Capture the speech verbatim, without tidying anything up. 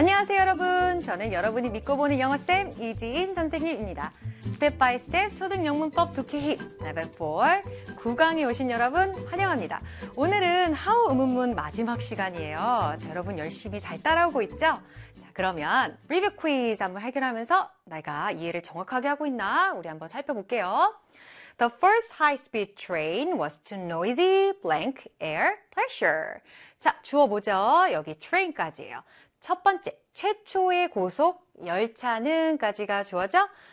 안녕하세요, 여러분. 저는 여러분이 믿고 보는 영어쌤 이지인 선생님입니다. 스텝 바이 스텝 초등영문법 독해 힙 레벨 사 구 강에 오신 여러분 환영합니다. 오늘은 하우 의문문 마지막 시간이에요. 자, 여러분 열심히 잘 따라오고 있죠? 자, 그러면 리뷰 퀴즈 한번 해결하면서 내가 이해를 정확하게 하고 있나 우리 한번 살펴볼게요. The first high-speed train was to noisy blank air pleasure. 자, 주어보죠. 여기 train까지예요. 첫 번째, 최초의 고속 열차는 까지가 주어져